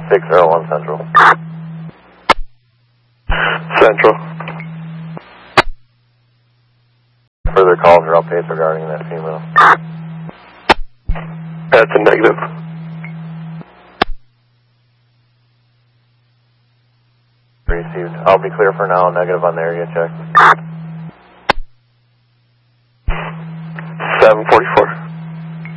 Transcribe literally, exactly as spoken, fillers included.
six zero one Central. Central. Further calls or updates regarding that female? That's a negative. Received. I'll be clear for now. Negative on the area check.